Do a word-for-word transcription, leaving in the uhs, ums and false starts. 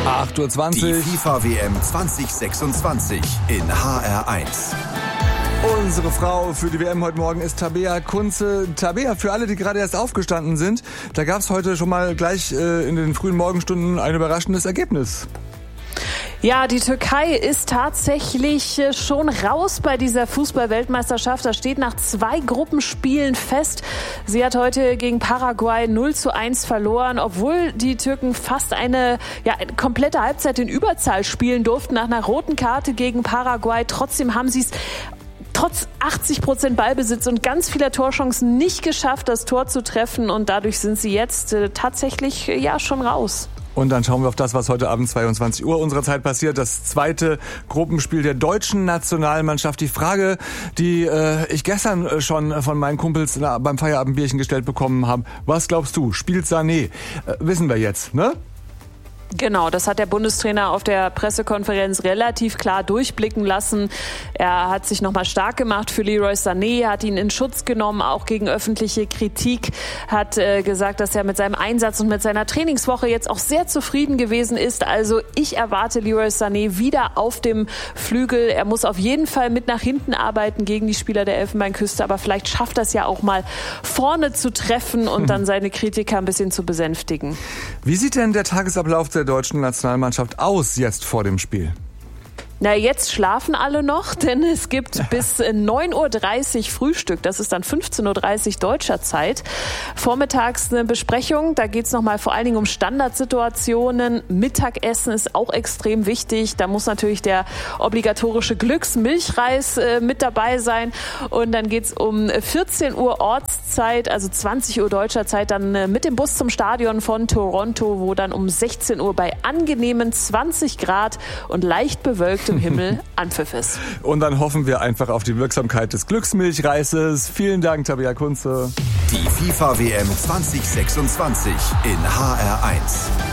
acht Uhr zwanzig. Die FIFA-W M zwanzig sechsundzwanzig in H R eins. Unsere Frau für die W M heute Morgen ist Tabea Kunze. Tabea, für alle, die gerade erst aufgestanden sind, da gab es heute schon mal gleich äh, in den frühen Morgenstunden ein überraschendes Ergebnis. Ja, die Türkei ist tatsächlich schon raus bei dieser Fußball-Weltmeisterschaft. Das steht nach zwei Gruppenspielen fest. Sie hat heute gegen Paraguay null zu eins verloren, obwohl die Türken fast eine, ja, eine komplette Halbzeit in Überzahl spielen durften nach einer roten Karte gegen Paraguay. Trotzdem haben sie es trotz achtzig Prozent Ballbesitz und ganz vieler Torchancen nicht geschafft, das Tor zu treffen. Und dadurch sind sie jetzt äh, tatsächlich ja schon raus. Und dann schauen wir auf das, was heute Abend zweiundzwanzig Uhr unserer Zeit passiert. Das zweite Gruppenspiel der deutschen Nationalmannschaft. Die Frage, die äh, ich gestern schon von meinen Kumpels na, beim Feierabendbierchen gestellt bekommen habe. Was glaubst du? Spielt Sané? Äh, wissen wir jetzt, ne? Genau, das hat der Bundestrainer auf der Pressekonferenz relativ klar durchblicken lassen. Er hat sich nochmal stark gemacht für Leroy Sané, hat ihn in Schutz genommen, auch gegen öffentliche Kritik, hat äh, gesagt, dass er mit seinem Einsatz und mit seiner Trainingswoche jetzt auch sehr zufrieden gewesen ist. Also ich erwarte Leroy Sané wieder auf dem Flügel. Er muss auf jeden Fall mit nach hinten arbeiten gegen die Spieler der Elfenbeinküste, aber vielleicht schafft er es ja auch mal vorne zu treffen und dann seine Kritiker ein bisschen zu besänftigen. Wie sieht denn der Tagesablauf der deutschen Nationalmannschaft aus jetzt vor dem Spiel? Na, jetzt schlafen alle noch, denn es gibt bis neun Uhr dreißig Frühstück. Das ist dann fünfzehn Uhr dreißig deutscher Zeit. Vormittags eine Besprechung. Da geht es nochmal vor allen Dingen um Standardsituationen. Mittagessen ist auch extrem wichtig. Da muss natürlich der obligatorische Glücksmilchreis äh, mit dabei sein. Und dann geht es um vierzehn Uhr Ortszeit, also zwanzig Uhr deutscher Zeit, dann äh, mit dem Bus zum Stadion von Toronto, wo dann um sechzehn Uhr bei angenehmen zwanzig Grad und leicht bewölkt im Himmel Anpfiff ist. Und dann hoffen wir einfach auf die Wirksamkeit des Glücksmilchreises. Vielen Dank, Tabea Kunze. Die FIFA-W M zwanzig sechsundzwanzig in H R eins.